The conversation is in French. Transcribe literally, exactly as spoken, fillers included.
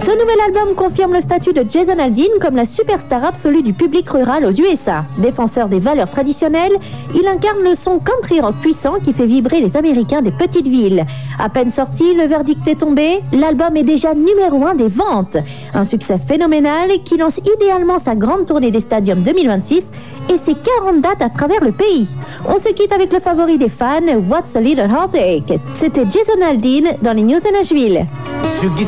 Ce nouvel album confirme le statut de Jason Aldean comme la superstar absolue du public rural aux U S A. Défenseur des valeurs traditionnelles, il incarne le son country rock puissant qui fait vibrer les Américains des petites villes. À peine sorti, le verdict est tombé, l'album est déjà numéro un des ventes. Un succès phénoménal qui lance idéalement sa grande tournée des stadiums deux mille vingt-six et ses quarante dates à travers le pays. On se quitte avec le favori des fans, What's a Little Heartache. C'était Jason Aldean dans les News de Nashville.